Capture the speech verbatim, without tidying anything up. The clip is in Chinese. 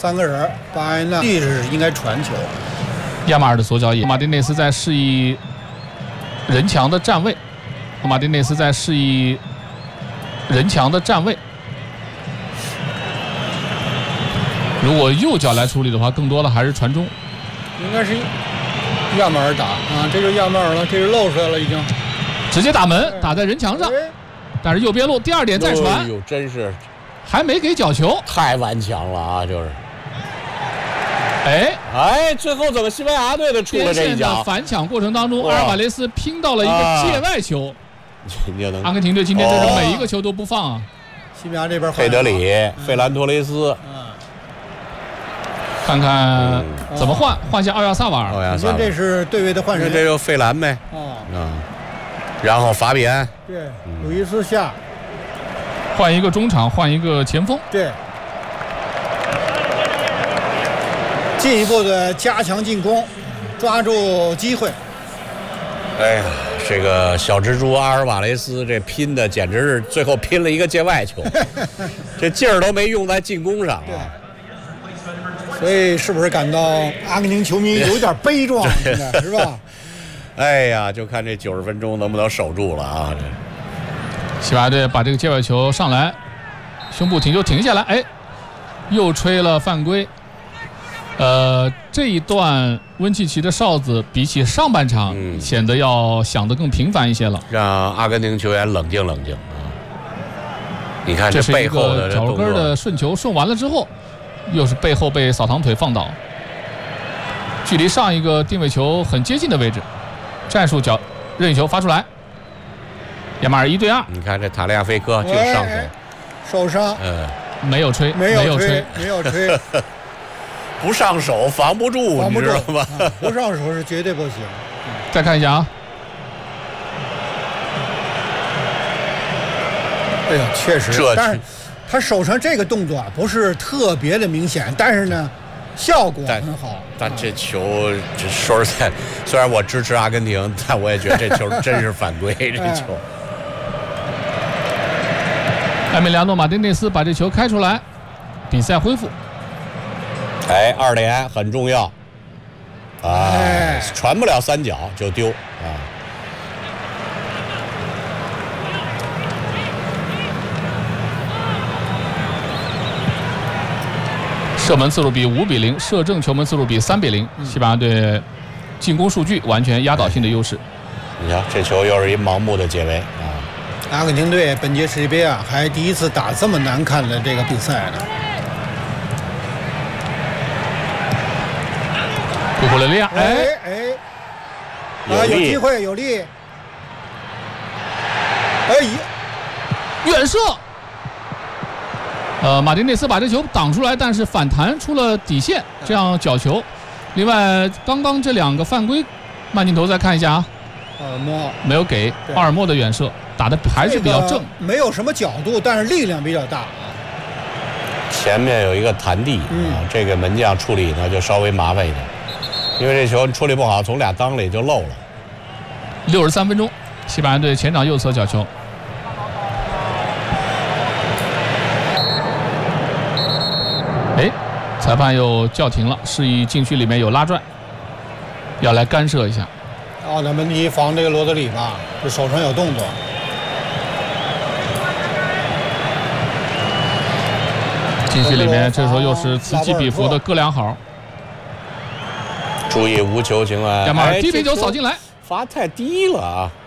三个人，巴埃纳是应该传球。 亚马尔的左脚也，马丁内斯在示意人墙的站位，马丁内斯在示意人墙的站位。如果右脚来处理的话，更多的还是传中。 应该是亚马尔打啊，这就是亚马尔了，这是露出来了已经。 直接打门，打在人墙上。但是右边路第二点再传， 哎呦，真是还没给角球， 太顽强了啊！就是， 哎哎，最后怎么西班牙队的出了这一脚？ 反抢过程当中，阿尔瓦雷斯拼到了一个界外球。 啊、 阿根廷队今天真是每一个球都不放啊！ 西班牙这边佩德里、嗯、费兰托雷斯， 嗯， 看看怎么换，换下奥亚萨瓦尔。 奥亚萨瓦尔， 这是对位的换人， 这就费兰呗。 哦， 嗯。然后法比安， 对，鲁伊斯下， 换一个中场，换一个前锋， 对，进一步的加强进攻，抓住机会。 哎呀，这个小蜘蛛阿尔瓦雷斯这拼的简直是最后拼了一个界外球，这劲儿都没用在进攻上啊。 所以是不是感到阿根廷球迷有点悲壮，现在是吧？ 哎呀，就看这九十分钟能不能守住了啊！这西班牙队把这个界外球上来，胸部停就停下来，哎，又吹了犯规。呃，这一段温契奇的哨子比起上半场、嗯、显得要响得更频繁一些了， 让阿根廷球员冷静冷静啊！你看这背后的脚跟的顺球顺完了之后，又是背后被扫堂腿放倒，距离上一个定位球很接近的位置。战术角任意球发出来，亚马尔一对二。 你看这塔利亚菲科就上手， 受伤， 嗯， 没有吹， 没有吹，没有吹， 不上手防不住， 防不住你知道吗？ 啊、不上手是绝对不行。 再看一下啊， 哎呀，确实， 这但是他手上这个动作啊，不是特别的明显，但是呢。效果很好， 但这球，这说实在，虽然我支持阿根廷，但我也觉得这球真是犯规。这球， 埃米利亚诺·马丁内斯把这球开出来，比赛恢复。 哎，二连很重要啊，哎、传不了三角就丢啊。 射门次数比五比零，射正球门次数比三比零。西班牙队进攻数据完全压倒性的优势。 你看这球又是一盲目的解围啊！ 阿根廷队本届世界杯啊，还第一次打这么难看的这个比赛呢。 库库雷利亚， 哎哎，啊，有机会，有力。哎， 远射。呃，马丁内斯把这球挡出来，但是反弹出了底线，这样角球。另外，刚刚这两个犯规，慢镜头再看一下啊。 奥尔莫没有给奥尔莫的远射，打的还是比较正、这个， 没有什么角度，但是力量比较大啊。 前面有一个弹地、嗯、啊，这个门将处理呢就稍微麻烦一点，因为这球处理不好，从俩裆里就漏了。 六十三分钟，西班牙队前场右侧角球。哎，裁判又叫停了，示意禁区里面有拉拽，要来干涉一下。 奥特门迪防这个罗德里吧，这手上有动作。 禁区里面，这时候又是此起彼伏的哥俩好。 注意无球情况， 亚马尔低平球扫进来， 罚太低了啊！